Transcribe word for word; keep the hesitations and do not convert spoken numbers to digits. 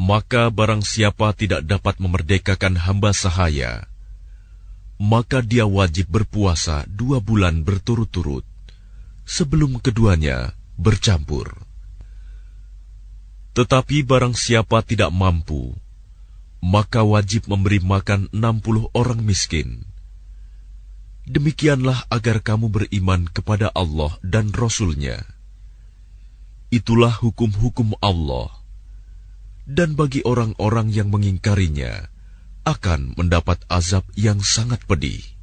Maka barang siapa tidak dapat memerdekakan hamba sahaya, maka dia wajib berpuasa dua bulan berturut-turut, sebelum keduanya bercampur. Tetapi barang siapa tidak mampu, maka wajib memberi makan enam puluh orang miskin. Demikianlah agar kamu beriman kepada Allah dan Rasul-Nya. Itulah hukum-hukum Allah. Dan bagi orang-orang yang mengingkarinya, akan mendapat azab yang sangat pedih.